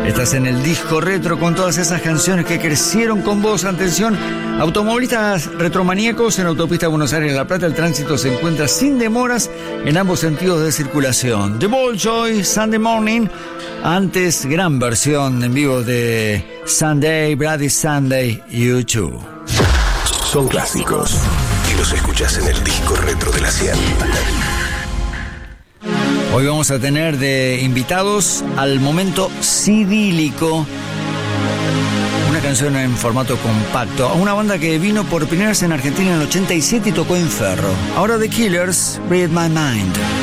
Estás en el disco retro con todas esas canciones que crecieron con vos. Atención, automovilistas retromaníacos en autopista Buenos Aires-La Plata. El tránsito se encuentra sin demoras en ambos sentidos de circulación. The Bolshoi, Sunday Morning. Antes, gran versión en vivo de Sunday, Bloody Sunday, U2. Son clásicos y los escuchás en el disco retro de la 100. Hoy vamos a tener de invitados al momento Sidílico, una canción en formato compacto, a una banda que vino por primera vez en Argentina en el 87 y tocó en Ferro. Ahora The Killers, Read My Mind.